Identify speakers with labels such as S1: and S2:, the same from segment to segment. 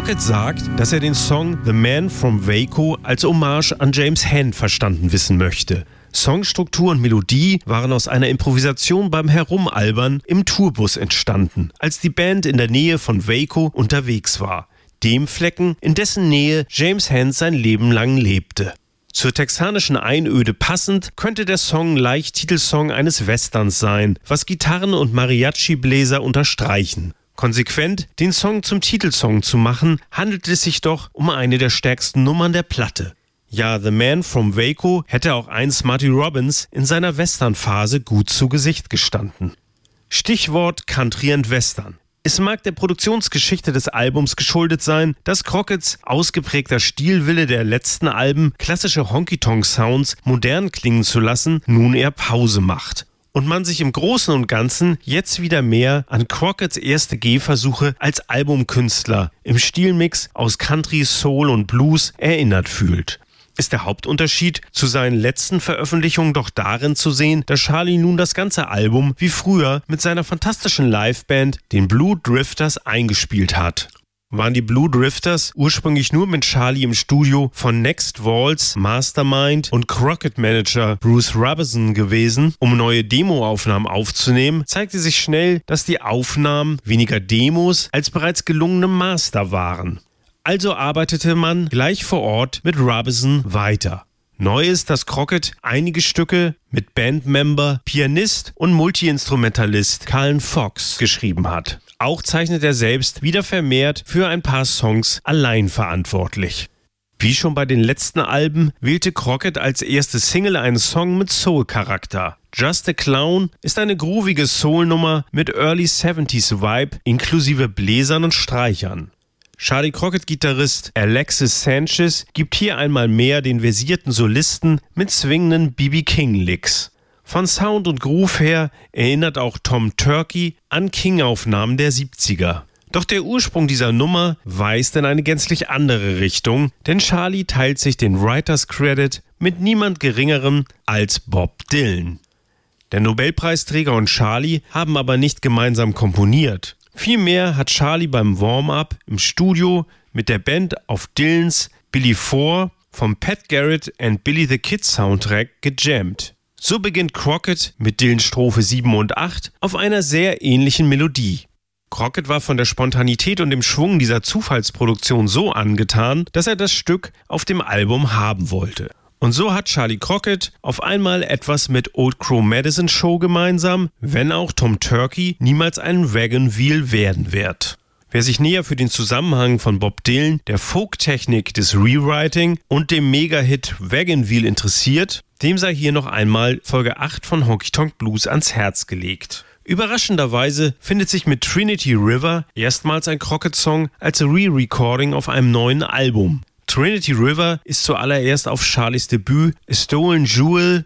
S1: Crockett sagt, dass er den Song The Man from Waco als Hommage an James Hand verstanden wissen möchte. Songstruktur und Melodie waren aus einer Improvisation beim Herumalbern im Tourbus entstanden, als die Band in der Nähe von Waco unterwegs war. Dem Flecken, in dessen Nähe James Hand sein Leben lang lebte. Zur texanischen Einöde passend könnte der Song leicht Titelsong eines Westerns sein, was Gitarren- und Mariachi-Bläser unterstreichen. Konsequent den Song zum Titelsong zu machen, handelt es sich doch um eine der stärksten Nummern der Platte. Ja, The Man from Waco hätte auch einst Marty Robbins in seiner Western-Phase gut zu Gesicht gestanden. Stichwort Country and Western. Es mag der Produktionsgeschichte des Albums geschuldet sein, dass Crocketts ausgeprägter Stilwille der letzten Alben, klassische Honky-Tonk-Sounds modern klingen zu lassen, nun eher Pause macht. Und man sich im Großen und Ganzen jetzt wieder mehr an Crocketts erste Gehversuche als Albumkünstler im Stilmix aus Country, Soul und Blues erinnert fühlt. Ist der Hauptunterschied zu seinen letzten Veröffentlichungen doch darin zu sehen, dass Charlie nun das ganze Album wie früher mit seiner fantastischen Liveband, den Blue Drifters, eingespielt hat. Waren die Blue Drifters ursprünglich nur mit Charlie im Studio von Next Waltz, Mastermind und Crockett-Manager Bruce Robinson gewesen, um neue Demoaufnahmen aufzunehmen, zeigte sich schnell, dass die Aufnahmen weniger Demos als bereits gelungene Master waren. Also arbeitete man gleich vor Ort mit Robinson weiter. Neu ist, dass Crockett einige Stücke mit Bandmember, Pianist und Multiinstrumentalist Carlin Fox geschrieben hat. Auch zeichnet er selbst wieder vermehrt für ein paar Songs allein verantwortlich. Wie schon bei den letzten Alben wählte Crockett als erste Single einen Song mit Soul-Charakter. Just a Clown ist eine groovige Soul-Nummer mit Early 70s Vibe inklusive Bläsern und Streichern. Charlie Crockett-Gitarrist Alexis Sanchez gibt hier einmal mehr den versierten Solisten mit swingenden B.B. King-Licks. Von Sound und Groove her erinnert auch Tom Turkey an King-Aufnahmen der 70er. Doch der Ursprung dieser Nummer weist in eine gänzlich andere Richtung, denn Charlie teilt sich den Writers Credit mit niemand Geringerem als Bob Dylan. Der Nobelpreisträger und Charlie haben aber nicht gemeinsam komponiert. Vielmehr hat Charlie beim Warm-up im Studio mit der Band auf Dylans Billy Four vom Pat Garrett and Billy the Kid Soundtrack gejammt. So beginnt Crockett mit Dylans Strophe 7 und 8 auf einer sehr ähnlichen Melodie. Crockett war von der Spontanität und dem Schwung dieser Zufallsproduktion so angetan, dass er das Stück auf dem Album haben wollte. Und so hat Charlie Crockett auf einmal etwas mit Old Crow Medicine Show gemeinsam, wenn auch Tom Turkey niemals ein Wagon Wheel werden wird. Wer sich näher für den Zusammenhang von Bob Dylan, der Folktechnik des Rewriting und dem Mega-Hit Wagon Wheel interessiert, dem sei hier noch einmal Folge 8 von Honky Tonk Blues ans Herz gelegt. Überraschenderweise findet sich mit Trinity River erstmals ein Crockett-Song als Re-Recording auf einem neuen Album. Trinity River ist zuallererst auf Charlies Debüt A Stolen Jewel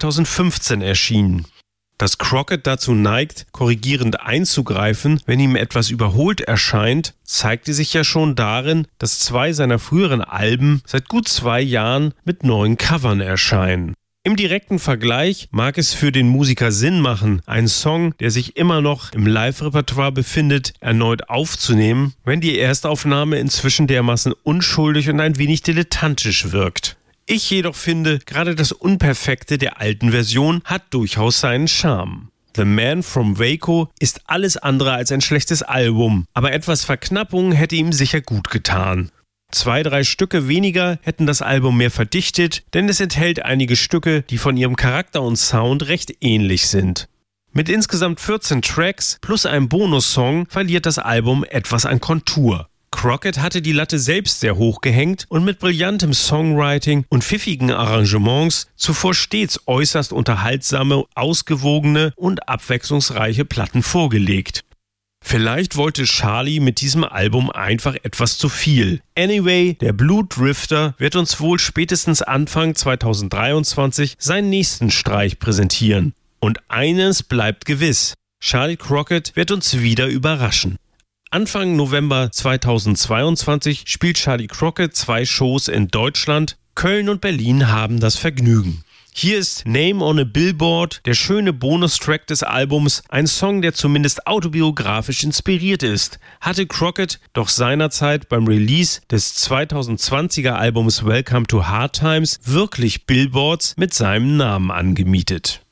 S1: 2015 erschienen. Dass Crockett dazu neigt, korrigierend einzugreifen, wenn ihm etwas überholt erscheint, zeigte sich ja schon darin, dass 2 seiner früheren Alben seit gut 2 Jahren mit neuen Covern erscheinen. Im direkten Vergleich mag es für den Musiker Sinn machen, einen Song, der sich immer noch im Live-Repertoire befindet, erneut aufzunehmen, wenn die Erstaufnahme inzwischen dermaßen unschuldig und ein wenig dilettantisch wirkt. Ich jedoch finde, gerade das Unperfekte der alten Version hat durchaus seinen Charme. The Man from Waco ist alles andere als ein schlechtes Album, aber etwas Verknappung hätte ihm sicher gut getan. 2, 3 Stücke weniger hätten das Album mehr verdichtet, denn es enthält einige Stücke, die von ihrem Charakter und Sound recht ähnlich sind. Mit insgesamt 14 Tracks plus einem Bonussong verliert das Album etwas an Kontur. Crockett hatte die Latte selbst sehr hoch gehängt und mit brillantem Songwriting und pfiffigen Arrangements zuvor stets äußerst unterhaltsame, ausgewogene und abwechslungsreiche Platten vorgelegt. Vielleicht wollte Charlie mit diesem Album einfach etwas zu viel. Anyway, der Blue Drifter wird uns wohl spätestens Anfang 2023 seinen nächsten Streich präsentieren. Und eines bleibt gewiss: Charlie Crockett wird uns wieder überraschen. Anfang November 2022 spielt Charlie Crockett 2 Shows in Deutschland. Köln und Berlin haben das Vergnügen. Hier ist Name on a Billboard, der schöne Bonustrack des Albums, ein Song, der zumindest autobiografisch inspiriert ist. Hatte Crockett doch seinerzeit beim Release des 2020er Albums Welcome to Hard Times wirklich Billboards mit seinem Namen angemietet.